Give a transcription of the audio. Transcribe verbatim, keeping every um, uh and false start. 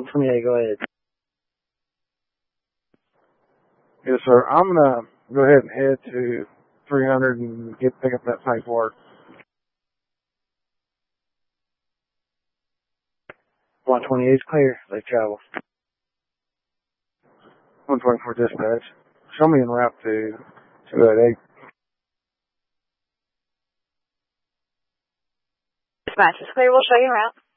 one twenty-eight, go ahead. Yes, sir. I'm going to go ahead and head to three hundred and get pick up that paperwork. one twenty-eight is clear. They travel. one twenty-four dispatch. Show me en route to two eighty-eight. Dispatch is clear. We'll show you en route.